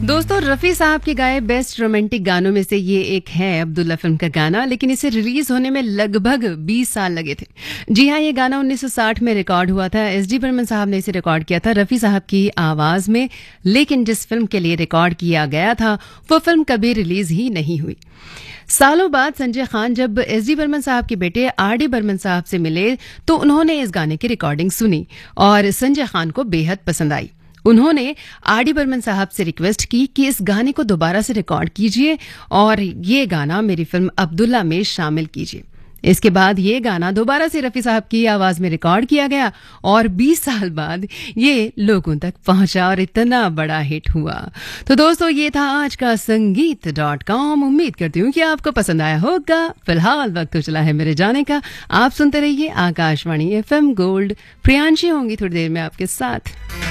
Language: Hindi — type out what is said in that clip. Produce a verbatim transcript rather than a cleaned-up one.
दोस्तों, रफी साहब के गाए बेस्ट रोमांटिक गानों में से ये एक है अब्दुल्ला फिल्म का गाना, लेकिन इसे रिलीज होने में लगभग बीस साल लगे थे। जी हाँ, ये गाना उन्नीस सौ साठ में रिकॉर्ड हुआ था। एस डी बर्मन साहब ने इसे रिकॉर्ड किया था रफी साहब की आवाज में, लेकिन जिस फिल्म के लिए रिकॉर्ड किया गया था वो फिल्म कभी रिलीज ही नहीं हुई। सालों बाद संजय खान जब एस डी बर्मन साहब के बेटे आर डी बर्मन साहब से मिले तो उन्होंने इस गाने की रिकॉर्डिंग सुनी और संजय खान को बेहद पसंद आई। उन्होंने आर डी बर्मन साहब से रिक्वेस्ट की कि इस गाने को दोबारा से रिकॉर्ड कीजिए और ये गाना मेरी फिल्म अब्दुल्ला में शामिल कीजिए। इसके बाद ये गाना दोबारा से रफी साहब की आवाज में रिकॉर्ड किया गया और बीस साल बाद ये लोगों तक पहुंचा और इतना बड़ा हिट हुआ। तो दोस्तों, ये था आज का संगीत डॉट कॉम। उम्मीद करती हूँ कि आपको पसंद आया होगा। फिलहाल वक्त तो चला है मेरे जाने का। आप सुनते रहिए Akashvani F M gold. Priyanshi होंगी थोड़ी देर में आपके साथ।